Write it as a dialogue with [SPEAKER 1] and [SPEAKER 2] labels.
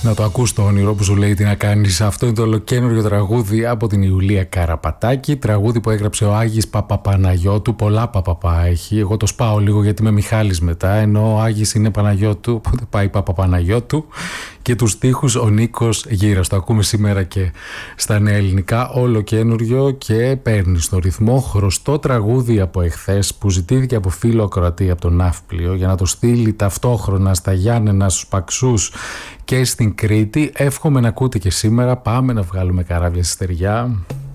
[SPEAKER 1] Να το ακούς το όνειρο που σου λέει τι να κάνεις. Αυτό είναι το ολοκαίνουργιο τραγούδι από την Ιουλία Καραπατάκη. Τραγούδι που έγραψε ο Άγης Παπαπαναγιώτου. Πολλά Παπαπά έχει. Εγώ το σπάω λίγο γιατί είμαι Μιχάλης μετά. Ενώ ο Άγης είναι Παναγιώτου, οπότε πάει Παπαπαναγιώτου. Και τους στίχους ο Νίκος Γύρας. Το ακούμε σήμερα και στα νέα ελληνικά. Ολοκαίνουργιο και παίρνει στο ρυθμό χρωστό τραγούδι από εχθές που ζητήθηκε από φίλο ακροατή από το Ναύπλιο για να το στείλει ταυτόχρονα στα Γιάννενα, στους Παξούς και στην Κρήτη. Εύχομαι να ακούτε και σήμερα. Πάμε να βγάλουμε καράβια στη στεριά.